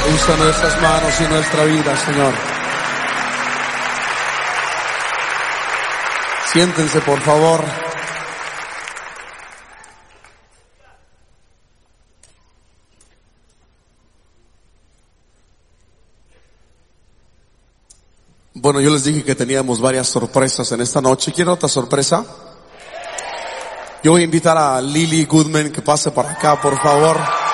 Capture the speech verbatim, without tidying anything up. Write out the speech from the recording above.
Usa nuestras manos y nuestra vida, Señor. Siéntense, por favor. Bueno, yo les dije que teníamos varias sorpresas en esta noche. ¿Quieren otra sorpresa? Yo voy a invitar a Lily Goodman que pase para acá, por favor.